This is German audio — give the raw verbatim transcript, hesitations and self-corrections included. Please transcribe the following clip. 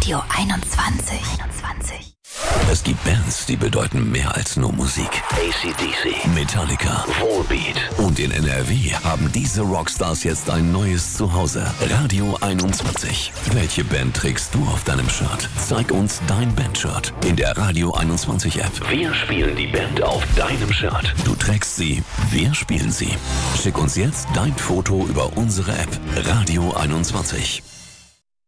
Radio einundzwanzig. einundzwanzig. Es gibt Bands, die bedeuten mehr als nur Musik. A C D C, Metallica, Volbeat. Und in N R W haben diese Rockstars jetzt ein neues Zuhause. Radio einundzwanzig. Welche Band trägst du auf deinem Shirt? Zeig uns dein Bandshirt in der Radio einundzwanzig App. Wir spielen die Band auf deinem Shirt. Du trägst sie, wir spielen sie. Schick uns jetzt dein Foto über unsere App. Radio einundzwanzig.